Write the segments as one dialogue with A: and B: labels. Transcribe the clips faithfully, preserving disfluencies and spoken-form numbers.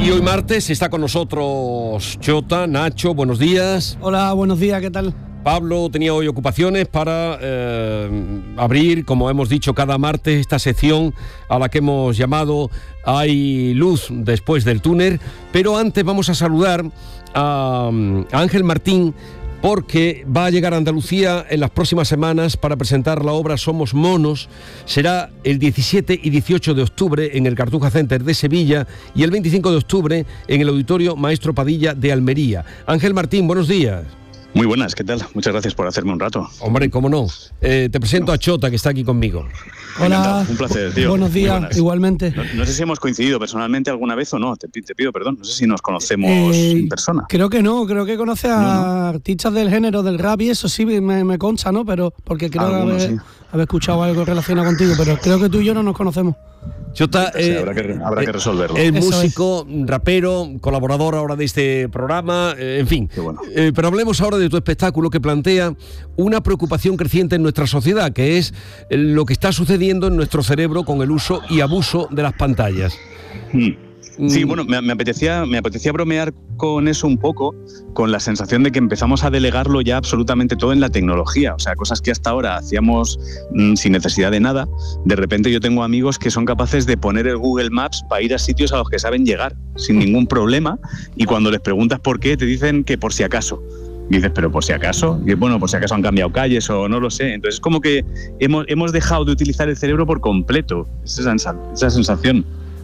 A: Y hoy martes está con nosotros Chota, Nacho, buenos días.
B: Hola, buenos días, ¿qué tal?
A: Pablo tenía hoy ocupaciones para eh, abrir, como hemos dicho, cada martes esta sección a la que hemos llamado Hay luz después del túnel. Pero antes vamos a saludar a, a Ángel Martín, porque va a llegar a Andalucía en las próximas semanas para presentar la obra Somos Monos. Será el diecisiete y dieciocho de octubre en el Cartuja Center de Sevilla y el veinticinco de octubre en el Auditorio Maestro Padilla de Almería. Ángel Martín, buenos días.
C: Muy buenas, ¿qué tal? Muchas gracias por hacerme un rato.
A: Hombre, cómo no. Eh, te presento a Chota, que está aquí conmigo.
B: Hola.
C: Un placer, tío.
B: Buenos días, igualmente.
C: No, no sé si hemos coincidido personalmente alguna vez o no, te, te pido perdón. No sé si nos conocemos eh, en persona.
B: Creo que no, creo que conoces a no, no. artistas del género del rap y eso sí me, me consta, ¿no? Pero porque creo
C: Algunos,
B: haber,
C: sí.
B: haber escuchado algo relacionado contigo, pero creo que tú y yo no nos conocemos.
A: Chota,
C: sí,
A: eh,
C: habrá, que, habrá que resolverlo.
A: El músico, es. rapero, colaborador ahora de este programa, eh, en fin.
C: Bueno.
A: Eh, pero hablemos ahora de tu espectáculo, que plantea una preocupación creciente en nuestra sociedad, que es lo que está sucediendo en nuestro cerebro con el uso y abuso de las pantallas.
C: Hmm. Sí, bueno, me, me, apetecía, me apetecía bromear con eso un poco, con la sensación de que empezamos a delegarlo ya absolutamente todo en la tecnología. O sea, cosas que hasta ahora hacíamos mmm, sin necesidad de nada. De repente yo tengo amigos que son capaces de poner el Google Maps para ir a sitios a los que saben llegar sin ningún problema, y cuando les preguntas por qué, te dicen que por si acaso. Y dices, pero por si acaso, y bueno, por si acaso han cambiado calles o no lo sé. Entonces es como que hemos, hemos dejado de utilizar el cerebro por completo, esa, esa sensación.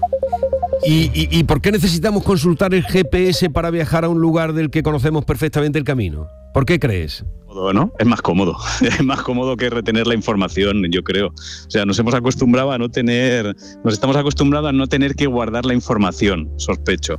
A: ¿Y, y, ¿Y por qué necesitamos consultar el G P S para viajar a un lugar del que conocemos perfectamente el camino? ¿Por qué crees?
C: ¿No? Es más cómodo, es más cómodo que retener la información, yo creo. O sea, nos hemos acostumbrado a no tener, nos estamos acostumbrados a no tener que guardar la información, sospecho.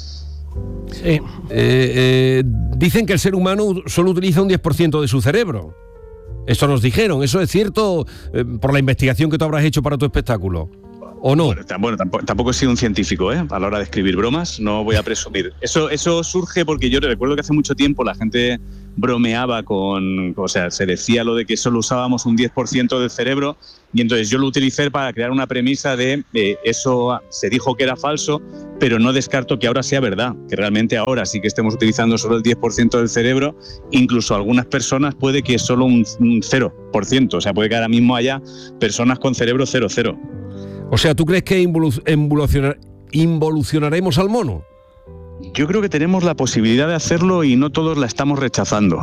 A: Sí. Eh, eh, dicen que el ser humano solo utiliza un diez por ciento de su cerebro. Eso nos dijeron, ¿eso es cierto eh, por la investigación que tú habrás hecho para tu espectáculo? ¿O no?
C: Bueno, bueno tampoco, tampoco he sido un científico, ¿eh? A la hora de escribir bromas, no voy a presumir. Eso, eso surge porque yo recuerdo que hace mucho tiempo la gente bromeaba con, o sea, se decía lo de que solo usábamos un diez por ciento del cerebro, y entonces yo lo utilicé para crear una premisa de eh, eso se dijo que era falso, pero no descarto que ahora sea verdad, que realmente ahora sí que estemos utilizando solo el diez por ciento del cerebro, incluso algunas personas puede que solo un, un cero por ciento, o sea, puede que ahora mismo haya personas con cerebro cero cero.
A: O sea, ¿tú crees que involucionar, involucionaremos al mono?
C: Yo creo que tenemos la posibilidad de hacerlo y no todos la estamos rechazando.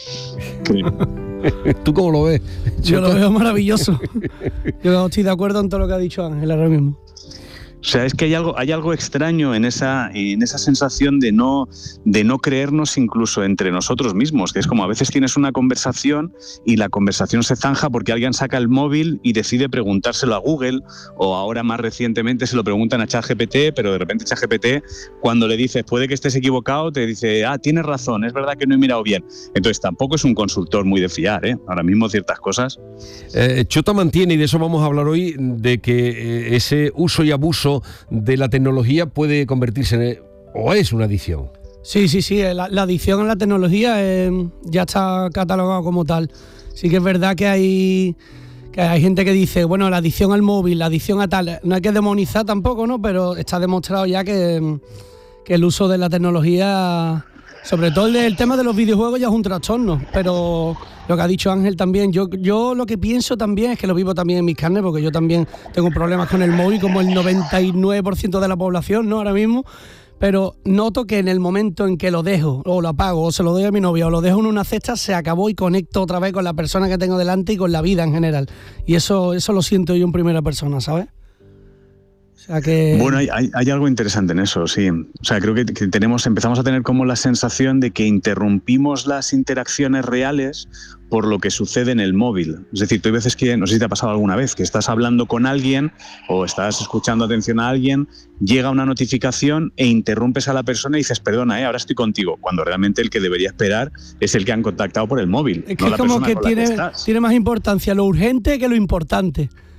A: ¿Tú cómo lo ves?
B: Yo lo veo maravilloso. Yo estoy de acuerdo en todo lo que ha dicho Ángel ahora mismo.
C: O sea, es que hay algo, hay algo extraño en esa, en esa sensación de no, de no creernos incluso entre nosotros mismos, que es como a veces tienes una conversación y la conversación se zanja porque alguien saca el móvil y decide preguntárselo a Google, o ahora más recientemente se lo preguntan a ChatGPT, pero de repente ChatGPT, cuando le dices puede que estés equivocado, te dice, ah, tienes razón, es verdad que no he mirado bien. Entonces tampoco es un consultor muy de fiar, ¿eh? Ahora mismo ciertas cosas.
A: Eh, Chota mantiene, y de eso vamos a hablar hoy, de que eh, ese uso y abuso de la tecnología puede convertirse en, o es una adicción.
B: Sí, sí, sí, la, la adicción a la tecnología eh, ya está catalogado como tal. Sí que es verdad que hay, que hay gente que dice, bueno, la adicción al móvil, la adicción a tal, no hay que demonizar tampoco, ¿no? Pero está demostrado ya que, que el uso de la tecnología, sobre todo el, el tema de los videojuegos, ya es un trastorno, pero lo que ha dicho Ángel también, yo, yo lo que pienso también es que lo vivo también en mis carnes, porque yo también tengo problemas con el móvil, como el noventa y nueve por ciento de la población, ¿no? Ahora mismo, pero noto que en el momento en que lo dejo, o lo apago, o se lo doy a mi novia, o lo dejo en una cesta, se acabó y conecto otra vez con la persona que tengo delante y con la vida en general. Y eso, eso lo siento yo en primera persona, ¿sabes? O sea que...
C: Bueno, hay, hay, hay algo interesante en eso, sí. O sea, creo que, que tenemos, empezamos a tener como la sensación de que interrumpimos las interacciones reales por lo que sucede en el móvil. Es decir, tú hay veces que, no sé si te ha pasado alguna vez, que estás hablando con alguien o estás escuchando atención a alguien, llega una notificación e interrumpes a la persona y dices, perdona, eh, ahora estoy contigo, cuando realmente el que debería esperar es el que han contactado por el móvil.
B: Es que
C: no
B: es
C: la
B: como que
C: con
B: tiene,
C: la que estás.
B: tiene más importancia lo urgente que lo importante.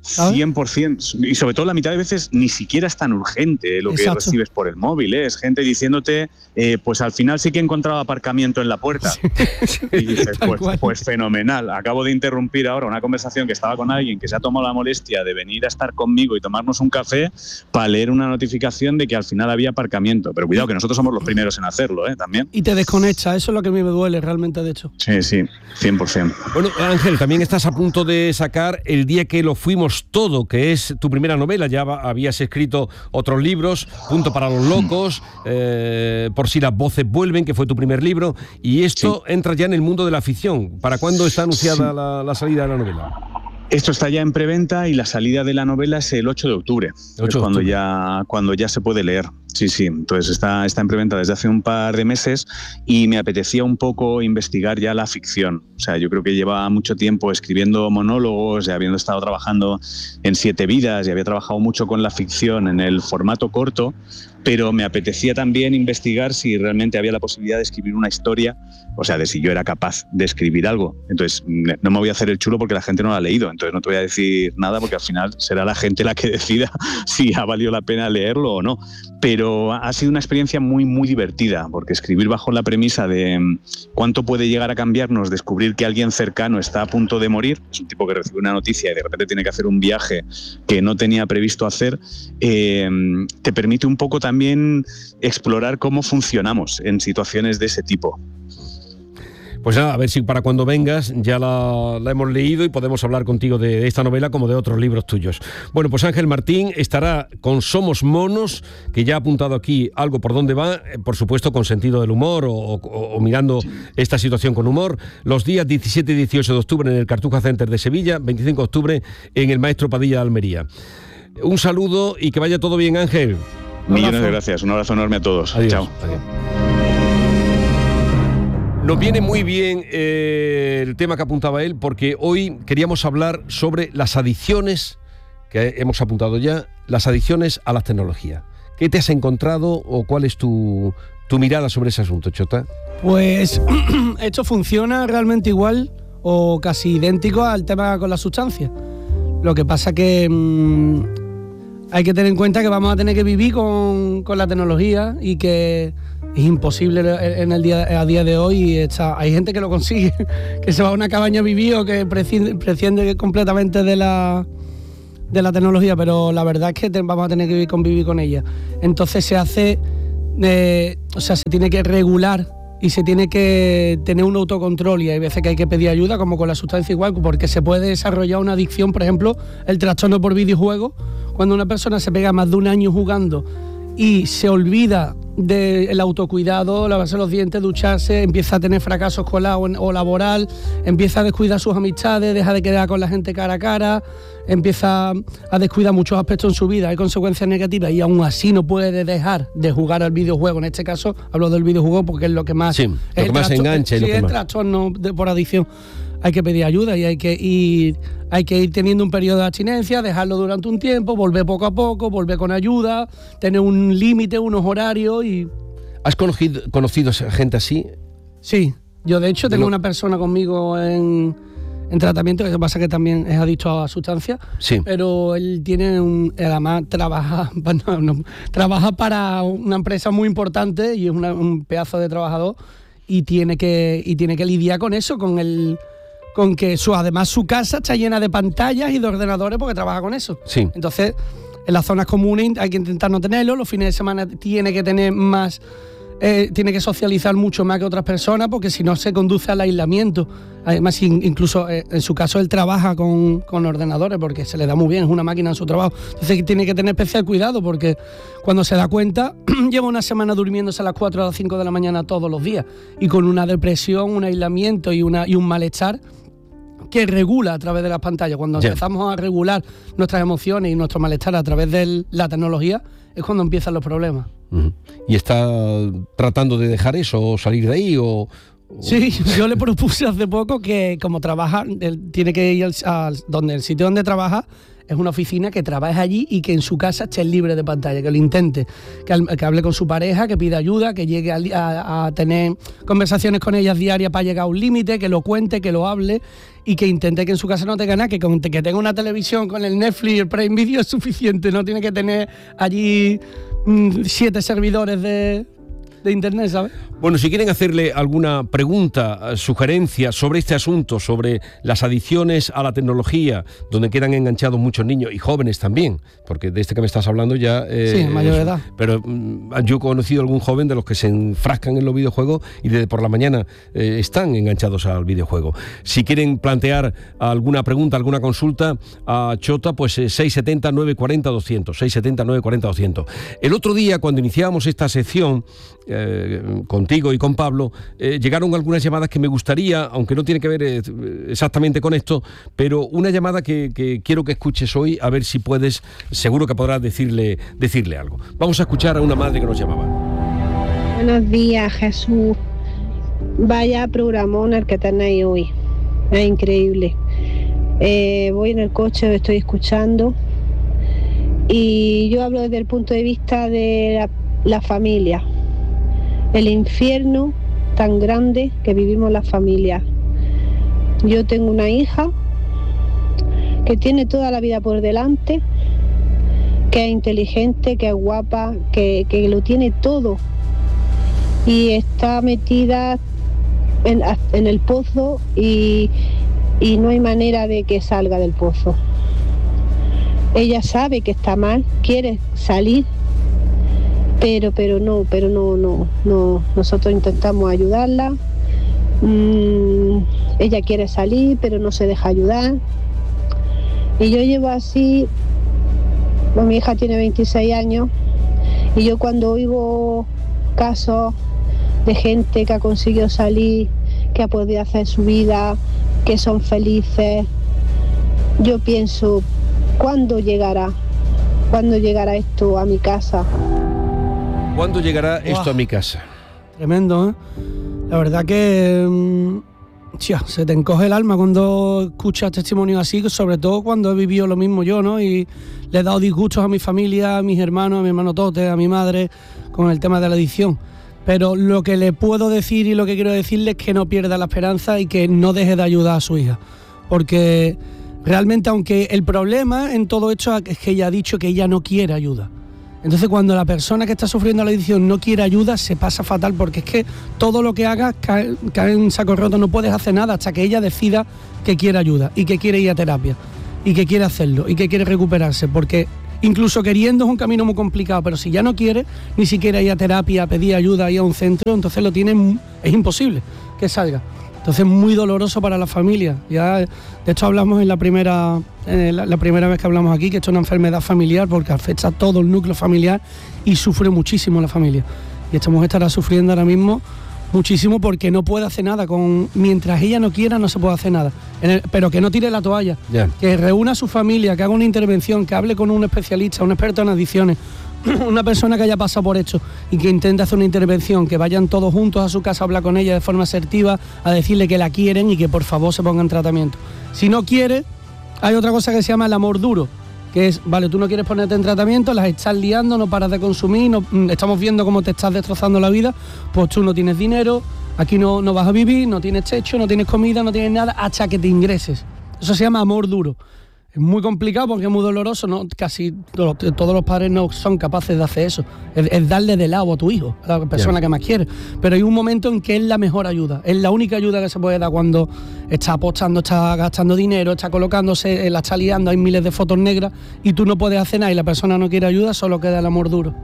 C: cien por ciento. Y sobre todo la mitad de veces ni siquiera es tan urgente lo Exacto. que recibes por el móvil. ¿eh? Es gente diciéndote, eh, pues al final sí que he encontrado aparcamiento en la puerta. Sí. Y dices, pues, pues fenomenal. Acabo de interrumpir ahora una conversación que estaba con alguien que se ha tomado la molestia de venir a estar conmigo y tomarnos un café para leer una notificación de que al final había aparcamiento. Pero cuidado, que nosotros somos los primeros en hacerlo, ¿eh? También.
B: Y te desconecta, eso es lo que a mí me duele realmente, de hecho.
C: Sí, sí, cien por ciento.
A: Bueno, Ángel, también estás a punto de sacar El día que lo fuimos todo, que es tu primera novela. Ya habías escrito otros libros, Punto para los locos, eh, Por si las voces vuelven, que fue tu primer libro, y esto sí. entra ya en el mundo de la ficción. ¿Para cuándo está anunciada sí. la, la salida de la novela?
C: Esto está ya en preventa y la salida de la novela es el ocho de octubre, ocho es cuando, ya, cuando ya se puede leer. Sí, sí, entonces está, está en preventa desde hace un par de meses y me apetecía un poco investigar ya la ficción. O sea, yo creo que llevaba mucho tiempo escribiendo monólogos y habiendo estado trabajando en Siete Vidas y había trabajado mucho con la ficción en el formato corto, pero me apetecía también investigar si realmente había la posibilidad de escribir una historia, o sea, de si yo era capaz de escribir algo. Entonces, no me voy a hacer el chulo porque la gente no lo ha leído, entonces no te voy a decir nada porque al final será la gente la que decida si ha valido la pena leerlo o no. Pero ha sido una experiencia muy, muy divertida, porque escribir bajo la premisa de cuánto puede llegar a cambiarnos descubrir que alguien cercano está a punto de morir, es un tipo que recibe una noticia y de repente tiene que hacer un viaje que no tenía previsto hacer, eh, te permite un poco también explorar cómo funcionamos en situaciones de ese tipo.
A: Pues nada, a ver si para cuando vengas ya la, la hemos leído y podemos hablar contigo de, de esta novela como de otros libros tuyos. Bueno, pues Ángel Martín estará con Somos Monos, que ya ha apuntado aquí algo por dónde va, por supuesto con sentido del humor o, o, o mirando esta situación con humor, los días diecisiete y dieciocho de octubre en el Cartuja Center de Sevilla, veinticinco de octubre en el Maestro Padilla de Almería. Un saludo y que vaya todo bien, Ángel.
C: Millones de gracias, un abrazo enorme a todos.
A: Adiós.
C: Chao.
A: Adiós. Nos viene muy bien eh, el tema que apuntaba él, porque hoy queríamos hablar sobre las adicciones, que hemos apuntado ya, las adicciones a las tecnologías. ¿Qué te has encontrado o cuál es tu, tu mirada sobre ese asunto, Chota?
B: Pues esto funciona realmente igual o casi idéntico al tema con las sustancias. Lo que pasa que mmm, hay que tener en cuenta que vamos a tener que vivir con, con la tecnología y que es imposible en el día, a día de hoy. Y está, hay gente que lo consigue, que se va a una cabaña a vivir o que prescinde, prescinde completamente de la, de la tecnología, pero la verdad es que te, vamos a tener que convivir con ella. Entonces se hace, eh, o sea, se tiene que regular y se tiene que tener un autocontrol, y hay veces que hay que pedir ayuda, como con la sustancia igual, porque se puede desarrollar una adicción, por ejemplo, el trastorno por videojuegos, cuando una persona se pega más de un año jugando y se olvida del autocuidado, lavarse los dientes, ducharse, empieza a tener fracasos escolar o laboral, empieza a descuidar sus amistades, deja de quedar con la gente cara a cara, empieza a descuidar muchos aspectos en su vida, hay consecuencias negativas y aún así no puede dejar de jugar al videojuego. En este caso hablo del videojuego porque es lo que más,
A: sí, lo que más engancha.
B: Si es trastorno por adicción, hay que pedir ayuda y hay que ir, hay que ir teniendo un periodo de abstinencia, dejarlo durante un tiempo, volver poco a poco, volver con ayuda, tener un límite, unos horarios y...
A: ¿Has conocido, conocido gente así?
B: Sí, yo de hecho tengo no. una persona conmigo en, en tratamiento, que pasa que también es adicto a sustancias,
A: sí.
B: pero él tiene un... además trabaja, no, no, trabaja para una empresa muy importante y es una, un pedazo de trabajador y tiene que, y tiene que lidiar con eso, con el... con que su, además su casa está llena de pantallas y de ordenadores porque trabaja con eso.
A: Sí.
B: Entonces, en las zonas comunes hay que intentar no tenerlo, los fines de semana tiene que tener más, eh, tiene que socializar mucho más que otras personas porque si no se conduce al aislamiento. Además, incluso eh, en su caso él trabaja con, con ordenadores porque se le da muy bien, es una máquina en su trabajo. Entonces tiene que tener especial cuidado porque cuando se da cuenta lleva una semana durmiéndose a las cuatro o a las cinco de la mañana todos los días y con una depresión, un aislamiento y, una, y un malestar que regula a través de las pantallas. Cuando yeah. empezamos a regular nuestras emociones y nuestro malestar a través de la tecnología, es cuando empiezan los problemas.
A: Uh-huh. ¿Y está tratando de dejar eso o salir de ahí? O, o...
B: Sí, yo le propuse hace poco que como trabaja, él tiene que ir al, al donde el sitio donde trabaja es una oficina que trabaje allí y que en su casa esté libre de pantalla, que lo intente, que, que hable con su pareja, que pida ayuda, que llegue a, a, a tener conversaciones con ellas diarias para llegar a un límite, que lo cuente, que lo hable y que intente que en su casa no tenga nada, que, con, que tenga una televisión con el Netflix y el Prime Video es suficiente, no tiene que tener allí mmm, siete servidores de... de internet, ¿sabes?
A: Bueno, si quieren hacerle alguna pregunta, sugerencia sobre este asunto, sobre las adicciones a la tecnología, donde quedan enganchados muchos niños y jóvenes también, porque de este que me estás hablando ya... Eh,
B: sí, mayor de edad.
A: Pero mm, yo he conocido algún joven de los que se enfrascan en los videojuegos y desde por la mañana eh, están enganchados al videojuego. Si quieren plantear alguna pregunta, alguna consulta a Chota, pues eh, seis siete cero, nueve cuatro cero, doscientos, seis siete cero, nueve cuatro cero, doscientos. El otro día, cuando iniciábamos esta sección, Eh, contigo y con Pablo, eh, llegaron algunas llamadas que me gustaría, aunque no tiene que ver eh, exactamente con esto, pero una llamada que, que quiero que escuches hoy, a ver si puedes, seguro que podrás decirle, decirle algo. Vamos a escuchar a una madre que nos llamaba.
D: Buenos días, Jesús. Vaya programón el que tenéis hoy. Es increíble. Eh, voy en el coche, lo estoy escuchando y yo hablo desde el punto de vista de la, la familia. El infierno tan grande que vivimos las familias. Yo tengo una hija que tiene toda la vida por delante, que es inteligente, que es guapa, que, que lo tiene todo y está metida en, en el pozo y, y no hay manera de que salga del pozo. Ella sabe que está mal, quiere salir, pero pero no, pero no, no, no. Nosotros intentamos ayudarla. Mm, ella quiere salir, pero no se deja ayudar. Y yo llevo así, bueno, mi hija tiene veintiséis años, y yo cuando oigo casos de gente que ha conseguido salir, que ha podido hacer su vida, que son felices, yo pienso, ¿cuándo llegará? ¿Cuándo llegará esto a mi casa?
A: ¿Cuándo llegará
B: Wow.
A: esto a mi casa?
B: Tremendo, ¿eh? La verdad que mmm, tía, se te encoge el alma cuando escuchas testimonios así, sobre todo cuando he vivido lo mismo yo, ¿no? Y le he dado disgustos a mi familia, a mis hermanos, a mi hermano Tote, a mi madre, con el tema de la adicción. Pero lo que le puedo decir y lo que quiero decirle es que no pierda la esperanza y que no deje de ayudar a su hija. Porque realmente, aunque el problema en todo esto es que ella ha dicho que ella no quiere ayuda. Entonces, cuando la persona que está sufriendo la adicción no quiere ayuda, se pasa fatal, porque es que todo lo que hagas cae, cae en saco roto, no puedes hacer nada hasta que ella decida que quiere ayuda y que quiere ir a terapia y que quiere hacerlo y que quiere recuperarse, porque incluso queriendo es un camino muy complicado, pero si ya no quiere ni siquiera ir a terapia, a pedir ayuda, ir a un centro, entonces lo tiene, es imposible que salga. Entonces, muy doloroso para la familia. Ya, de esto hablamos en la primera, eh, la, la primera vez que hablamos aquí, que esto es una enfermedad familiar porque afecta a todo el núcleo familiar y sufre muchísimo la familia. Y esta mujer estará sufriendo ahora mismo muchísimo porque no puede hacer nada. Con, mientras ella no quiera, no se puede hacer nada. En el, pero que no tire la toalla,
A: Yeah.
B: que reúna a su familia, que haga una intervención, que hable con un especialista, un experto en adicciones, una persona que haya pasado por esto y que intente hacer una intervención, que vayan todos juntos a su casa a hablar con ella de forma asertiva, a decirle que la quieren y que por favor se ponga en tratamiento. Si no quiere, hay otra cosa que se llama el amor duro, que es, vale, tú no quieres ponerte en tratamiento, las estás liando, no paras de consumir, no, estamos viendo cómo te estás destrozando la vida, pues tú no tienes dinero, aquí no, no vas a vivir, no tienes techo, no tienes comida, no tienes nada, hasta que te ingreses. Eso se llama amor duro. Es muy complicado porque es muy doloroso, ¿no? Casi todos, todos los padres no son capaces de hacer eso. Es, es darle de lado a tu hijo, a la persona que más quiere. Pero hay un momento en que es la mejor ayuda, es la única ayuda que se puede dar cuando está apostando, está gastando dinero, está colocándose, la está liando, hay miles de fotos negras y tú no puedes hacer nada y la persona no quiere ayuda, solo queda el amor duro.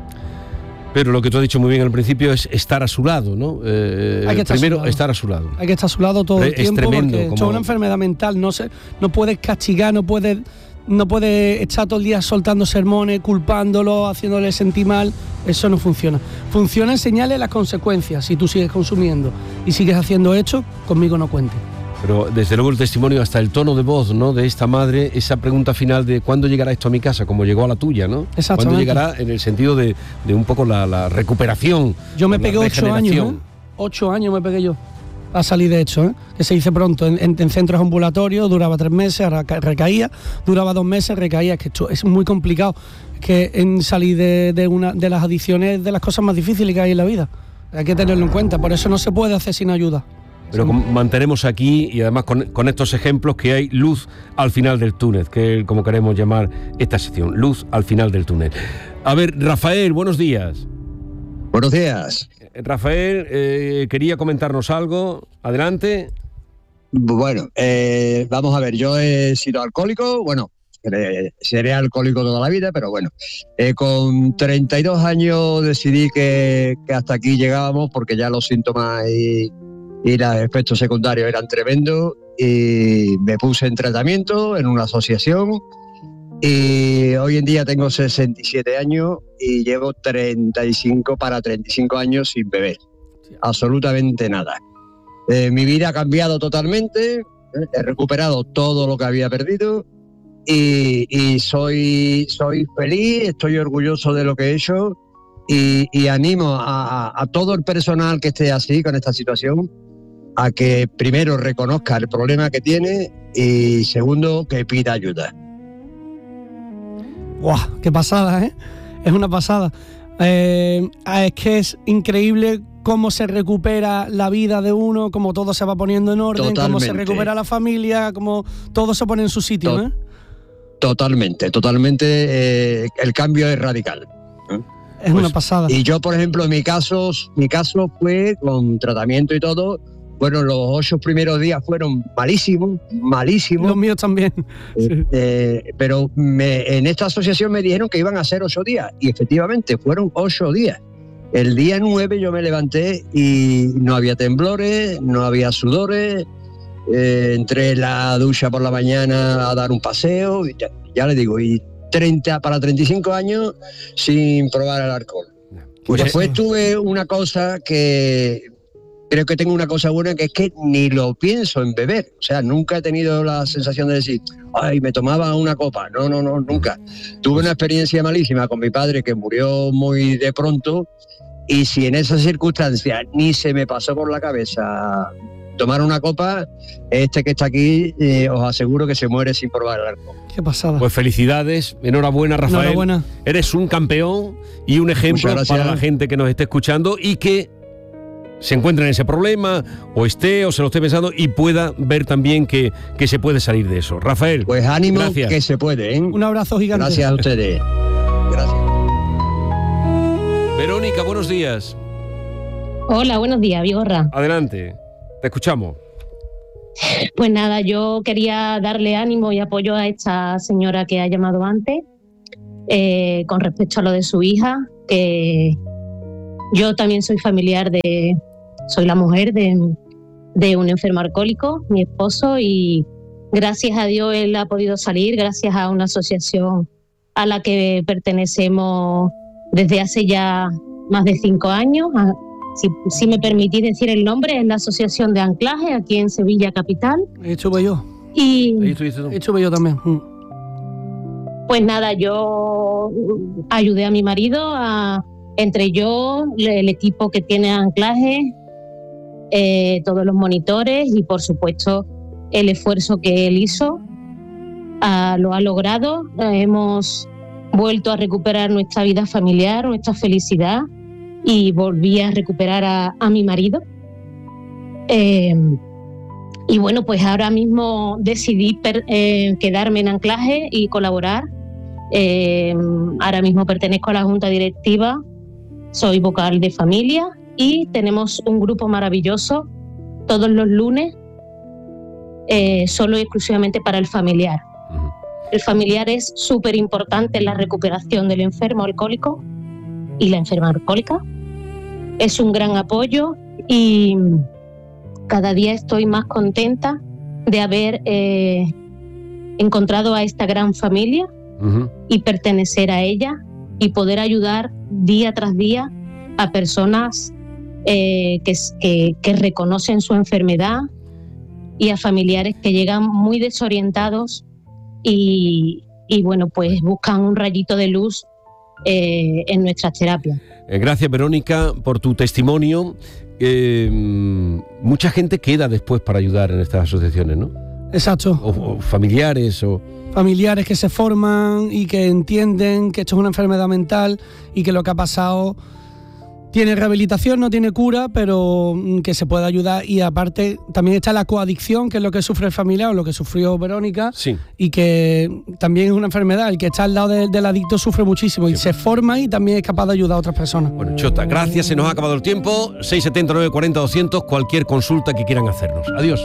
A: Pero lo que tú has dicho muy bien al principio es estar a su lado, ¿no? Eh,
B: Hay que estar
A: primero,
B: a su lado.
A: estar a su lado.
B: Hay que estar a su lado todo el
A: Es
B: tiempo
A: tremendo,
B: porque
A: como-
B: es una enfermedad mental, no se, no puedes castigar, no puedes, no puedes estar todo el día soltando sermones, culpándolo, haciéndole sentir mal, eso no funciona. Funciona enseñarle las consecuencias. Si tú sigues consumiendo y sigues haciendo esto, conmigo no cuentes.
A: Pero desde luego el testimonio, hasta el tono de voz, ¿no?, de esta madre, esa pregunta final de ¿cuándo llegará esto a mi casa? Como llegó a la tuya, ¿no?
B: Exactamente.
A: ¿Cuándo llegará en el sentido de, de un poco la, la recuperación?
B: Yo me
A: la
B: pegué ocho años,
A: regeneración?
B: ¿eh? Ocho años me pegué yo. a salir de hecho, ¿eh? Que se dice pronto, en, en, en centros ambulatorios duraba tres meses, ahora recaía, duraba dos meses, recaía, es que esto es muy complicado, que en salir de, de, una, de las adicciones es de las cosas más difíciles que hay en la vida, hay que tenerlo en cuenta, por eso no se puede hacer sin ayuda.
A: Pero mantenemos aquí, y además con, con estos ejemplos, que hay luz al final del túnel, que es como queremos llamar esta sección, luz al final del túnel. A ver, Rafael, buenos días.
E: Buenos días.
A: Rafael, eh, quería comentarnos algo. Adelante.
E: Bueno, eh, vamos a ver, yo he sido alcohólico, bueno, seré, seré alcohólico toda la vida, pero bueno, eh, con treinta y dos años decidí que, que hasta aquí llegábamos porque ya los síntomas y, y los efectos secundarios eran tremendos y me puse en tratamiento en una asociación. Y hoy en día tengo sesenta y siete años y llevo treinta y cinco para treinta y cinco años sin beber. Absolutamente nada. Eh, mi vida ha cambiado totalmente, eh, he recuperado todo lo que había perdido y, y soy, soy feliz, estoy orgulloso de lo que he hecho y, y animo a, a, a todo el personal que esté así con esta situación a que primero reconozca el problema que tiene y segundo que pida ayuda.
B: ¡Guau! ¡Qué pasada, eh! Es una pasada. Eh, es que es increíble cómo se recupera la vida de uno, cómo todo se va poniendo en orden, Totalmente. Cómo se recupera la familia, cómo todo se pone en su sitio,
E: to-
B: ¿eh?
E: Totalmente, totalmente. Eh, el cambio es radical. ¿eh?
B: Es pues, una pasada.
E: Y yo, por ejemplo, en mi caso, mi caso fue con tratamiento y todo. Bueno, los ocho primeros días fueron malísimos, malísimos.
B: Los míos también.
E: Eh,
B: sí.
E: eh, pero me, en esta asociación me dijeron que iban a ser ocho días. Y efectivamente, fueron ocho días. El día nueve yo me levanté y no había temblores, no había sudores. Eh, entré en la ducha por la mañana a dar un paseo. Y ya, ya le digo, y treinta para treinta y cinco años sin probar el alcohol. Pues Después eso. tuve una cosa que... Creo que tengo una cosa buena, que es que ni lo pienso en beber. O sea, nunca he tenido la sensación de decir, ay, me tomaba una copa. No, no, no, nunca. Tuve una experiencia malísima con mi padre que murió muy de pronto y si en esas circunstancias ni se me pasó por la cabeza tomar una copa, este que está aquí eh, os aseguro que se muere sin probar el alcohol.
B: Qué pasada.
A: Pues felicidades, enhorabuena, Rafael.
B: Enhorabuena.
A: Eres un campeón y un ejemplo para la gente que nos esté escuchando y que se encuentre en ese problema, o esté, o se lo esté pensando, y pueda ver también que, que se puede salir de eso. Rafael,
E: pues ánimo,
A: gracias.
E: Que se puede, ¿eh?
B: Un abrazo gigante.
E: Gracias a ustedes. Gracias.
A: Verónica, buenos días.
F: Hola, buenos días, Vigorra.
A: Adelante, te escuchamos.
F: Pues nada, yo quería darle ánimo y apoyo a esta señora que ha llamado antes, eh, con respecto a lo de su hija, que yo también soy familiar de... Soy la mujer de, de un enfermo alcohólico, mi esposo, y gracias a Dios él ha podido salir, gracias a una asociación a la que pertenecemos desde hace ya más de cinco años. Si, si me permitís decir el nombre, es la Asociación de Anclaje, aquí en Sevilla Capital.
B: He hecho yo.
F: Y
B: He hecho yo también.
F: Pues nada, yo ayudé a mi marido, a, entre yo, el equipo que tiene Anclaje, Eh, todos los monitores y por supuesto el esfuerzo que él hizo ah, lo ha logrado. Eh, hemos vuelto a recuperar nuestra vida familiar, nuestra felicidad, y volví a recuperar a, a mi marido. Eh, y bueno, pues ahora mismo decidí per, eh, quedarme en Anclaje y colaborar. Eh, ahora mismo pertenezco a la Junta Directiva, soy vocal de familia. Y tenemos un grupo maravilloso todos los lunes, eh, solo y exclusivamente para el familiar. Uh-huh. El familiar es súper importante en la recuperación del enfermo alcohólico y la enferma alcohólica. Es un gran apoyo y cada día estoy más contenta de haber eh, encontrado a esta gran familia uh-huh. y pertenecer a ella y poder ayudar día tras día a personas Eh, que, que, que reconocen su enfermedad y a familiares que llegan muy desorientados y, y bueno, pues buscan un rayito de luz eh, en nuestras terapias.
A: Eh, gracias, Verónica, por tu testimonio. Eh, mucha gente queda después para ayudar en estas asociaciones, ¿no?
B: Exacto.
A: O, o familiares o...
B: Familiares que se forman y que entienden que esto es una enfermedad mental y que lo que ha pasado tiene rehabilitación, no tiene cura, pero que se puede ayudar. Y aparte también está la coadicción, que es lo que sufre el familiar o lo que sufrió Verónica,
A: sí. Y
B: que también es una enfermedad. El que está al lado de, del adicto sufre muchísimo, sí. Y se forma y también es capaz de ayudar a otras personas.
A: Bueno, Chota, gracias, se nos ha acabado el tiempo. seis setenta y nueve cuarenta doscientos, cualquier consulta que quieran hacernos. Adiós.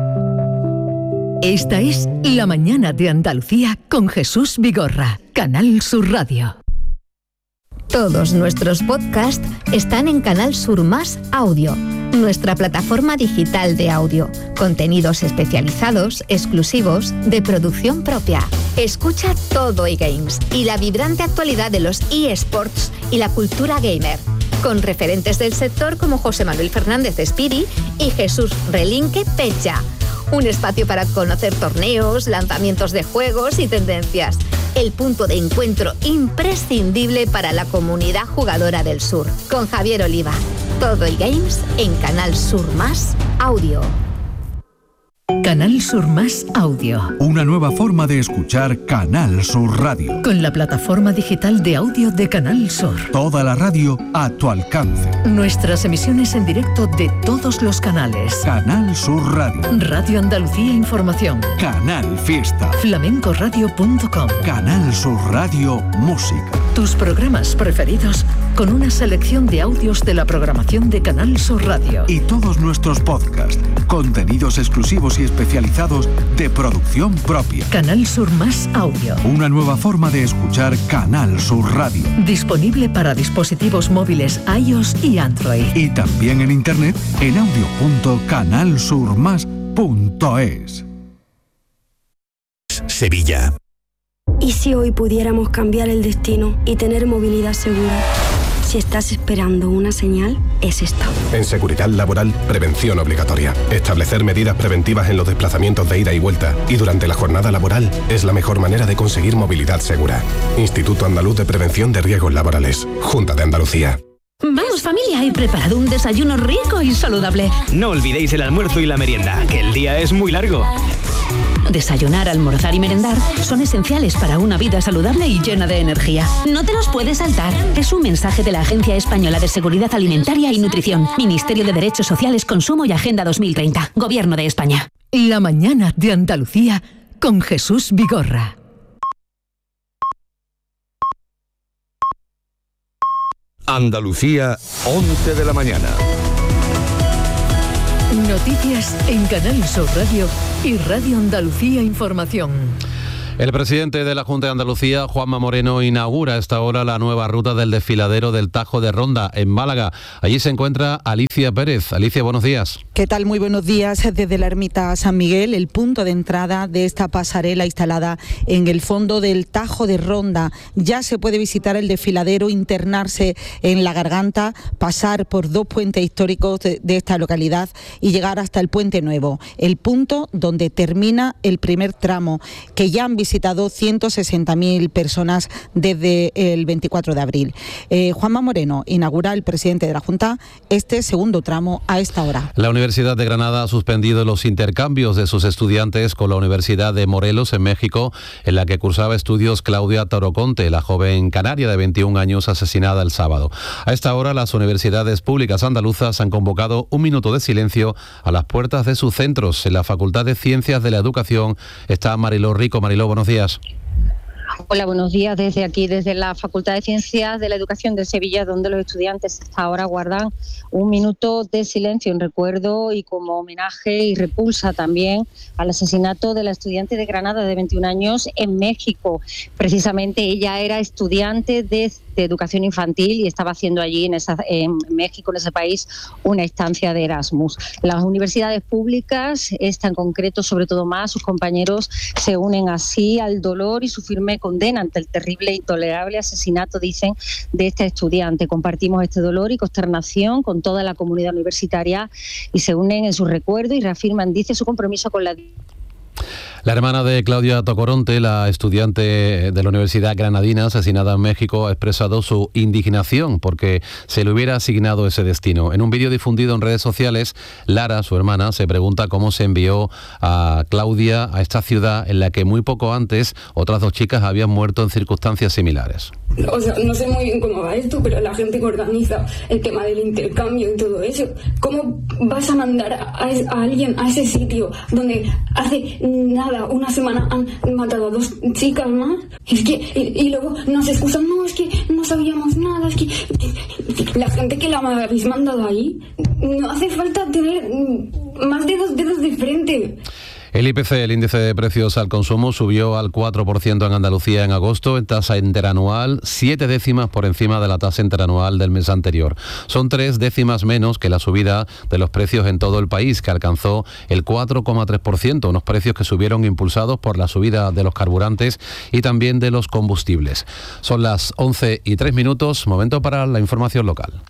G: Esta es La Mañana de Andalucía con Jesús Vigorra, Canal Sur Radio.
H: Todos nuestros podcasts están en Canal Sur Más Audio, nuestra plataforma digital de audio. Contenidos especializados, exclusivos, de producción propia. Escucha todo eGames y la vibrante actualidad de los eSports y la cultura gamer, con referentes del sector como José Manuel Fernández Espiri y Jesús Relinque Pecha. Un espacio para conocer torneos, lanzamientos de juegos y tendencias. El punto de encuentro imprescindible para la comunidad jugadora del sur. Con Javier Oliva. Todo eGames en Canal Sur Más Audio.
G: Canal Sur Más Audio.
I: Una nueva forma de escuchar Canal Sur Radio.
G: Con la plataforma digital de audio de Canal Sur.
I: Toda la radio a tu alcance.
G: Nuestras emisiones en directo de todos los canales.
I: Canal Sur Radio.
G: Radio Andalucía Información.
I: Canal Fiesta.
G: flamencoradio punto com.
I: Canal Sur Radio Música.
G: Tus programas preferidos con una selección de audios de la programación de Canal Sur Radio.
I: Y todos nuestros podcasts, contenidos exclusivos y especializados de producción propia.
G: Canal Sur Más Audio.
I: Una nueva forma de escuchar Canal Sur Radio.
G: Disponible para dispositivos móviles iOS y Android.
I: Y también en internet en audio punto canal sur más punto es.
J: Sevilla.
K: ¿Y si hoy pudiéramos cambiar el destino y tener movilidad segura? Si estás esperando una señal, es esta.
J: En seguridad laboral, prevención obligatoria. Establecer medidas preventivas en los desplazamientos de ida y vuelta y durante la jornada laboral es la mejor manera de conseguir movilidad segura. Instituto Andaluz de Prevención de Riesgos Laborales. Junta de Andalucía.
L: Vamos familia, he preparado un desayuno rico y saludable.
M: No olvidéis el almuerzo y la merienda, que el día es muy largo.
L: Desayunar, almorzar y merendar son esenciales para una vida saludable y llena de energía. No te los puedes saltar. Es un mensaje de la Agencia Española de Seguridad Alimentaria y Nutrición, Ministerio de Derechos Sociales, Consumo y Agenda dos mil treinta, Gobierno de España.
G: La Mañana de Andalucía con Jesús Vigorra.
N: Andalucía, once de la mañana.
G: Noticias en Canal Sur Radio y Radio Andalucía Información.
O: El presidente de la Junta de Andalucía, Juanma Moreno, inaugura a esta hora la nueva ruta del desfiladero del Tajo de Ronda, en Málaga. Allí se encuentra Alicia Pérez. Alicia, buenos días.
P: ¿Qué tal? Muy buenos días. Desde la Ermita San Miguel, el punto de entrada de esta pasarela instalada en el fondo del Tajo de Ronda. Ya se puede visitar el desfiladero, internarse en la Garganta, pasar por dos puentes históricos de, de esta localidad y llegar hasta el Puente Nuevo, el punto donde termina el primer tramo, que ya han visitado visitado ciento sesenta mil personas desde el veinticuatro de abril. Eh, Juanma Moreno inaugura, el presidente de la Junta, este segundo tramo a esta hora.
O: La Universidad de Granada ha suspendido los intercambios de sus estudiantes con la Universidad de Morelos, en México, en la que cursaba estudios Claudia Toroconte, la joven canaria de veintiún años asesinada el sábado. A esta hora, las universidades públicas andaluzas han convocado un minuto de silencio a las puertas de sus centros. En la Facultad de Ciencias de la Educación está Mariló Rico. Mariló, buenos días.
F: Hola, buenos días. Desde aquí, desde la Facultad de Ciencias de la Educación de Sevilla, donde los estudiantes hasta ahora guardan un minuto de silencio en recuerdo y como homenaje y repulsa también al asesinato de la estudiante de Granada de veintiún años en México. Precisamente ella era estudiante de, de educación infantil y estaba haciendo allí en, esa, en México, en ese país, una estancia de Erasmus. Las universidades públicas, esta en concreto, sobre todo más, sus compañeros se unen así al dolor y su firme condena ante el terrible e intolerable asesinato, dicen, de este estudiante. Compartimos este dolor y consternación con toda la comunidad universitaria y se unen en su recuerdo y reafirman, dice, su compromiso con la
O: La hermana de Claudia Tocoronte, la estudiante de la Universidad Granadina asesinada en México, ha expresado su indignación porque se le hubiera asignado ese destino. En un vídeo difundido en redes sociales, Lara, su hermana, se pregunta cómo se envió a Claudia a esta ciudad en la que muy poco antes otras dos chicas habían muerto en circunstancias similares.
Q: O sea, no sé muy bien cómo va esto, pero la gente que organiza el tema del intercambio y todo eso, ¿cómo vas a mandar a, a alguien a ese sitio donde hace nada, una semana han matado a dos chicas más? Es que, y, y luego nos excusan, no, es que no sabíamos nada, es que la gente que la habéis mandado ahí, no hace falta tener más de dos dedos de frente.
O: El I P C, el índice de precios al consumo, subió al cuatro por ciento en Andalucía en agosto, en tasa interanual, siete décimas por encima de la tasa interanual del mes anterior. Son tres décimas menos que la subida de los precios en todo el país, que alcanzó el cuatro coma tres por ciento, unos precios que subieron impulsados por la subida de los carburantes y también de los combustibles. Son las once y tres minutos, momento para la información local.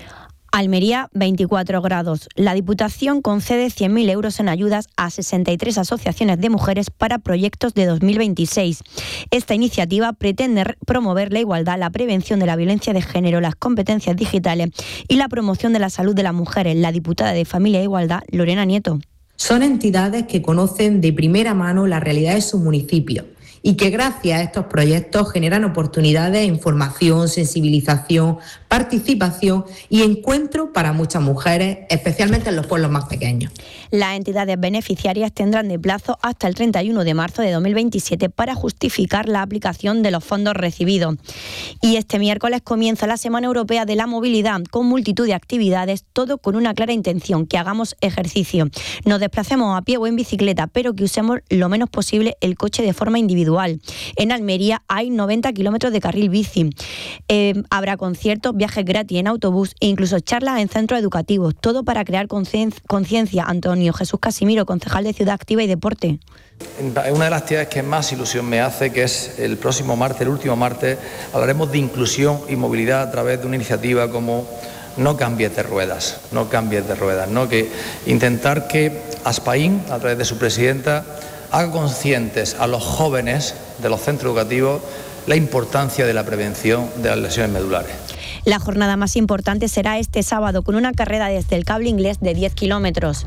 R: Almería, veinticuatro grados. La Diputación concede cien mil euros en ayudas a sesenta y tres asociaciones de mujeres para proyectos de dos mil veintiséis. Esta iniciativa pretende promover la igualdad, la prevención de la violencia de género, las competencias digitales y la promoción de la salud de las mujeres. La diputada de Familia e Igualdad, Lorena Nieto.
S: Son entidades que conocen de primera mano la realidad de su municipio y que gracias a estos proyectos generan oportunidades, información, sensibilización, participación y encuentro para muchas mujeres, especialmente en los pueblos más pequeños.
R: Las entidades beneficiarias tendrán de plazo hasta el treinta y uno de marzo de dos mil veintisiete para justificar la aplicación de los fondos recibidos. Y este miércoles comienza la Semana Europea de la Movilidad con multitud de actividades, todo con una clara intención, que hagamos ejercicio. Nos desplacemos a pie o en bicicleta, pero que usemos lo menos posible el coche de forma individual. En Almería hay noventa kilómetros de carril bici. Eh, habrá conciertos, viajes gratis en autobús e incluso charlas en centros educativos. Todo para crear conciencia. Antonio Jesús Casimiro, concejal de Ciudad Activa y Deporte.
T: Una de las actividades que más ilusión me hace, que es el próximo martes, el último martes, hablaremos de inclusión y movilidad a través de una iniciativa como No cambies de ruedas, no cambies de ruedas, ¿no? Que intentar que Aspaín, a través de su presidenta, haga conscientes a los jóvenes de los centros educativos la importancia de la prevención de las lesiones medulares.
R: La jornada más importante será este sábado con una carrera desde el Cable Inglés de diez kilómetros.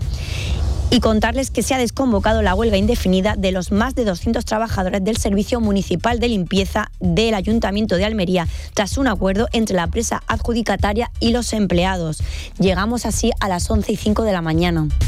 R: Y contarles que se ha desconvocado la huelga indefinida de los más de doscientos trabajadores del Servicio Municipal de Limpieza del Ayuntamiento de Almería, tras un acuerdo entre la empresa adjudicataria y los empleados. Llegamos así a las once y cinco de la mañana.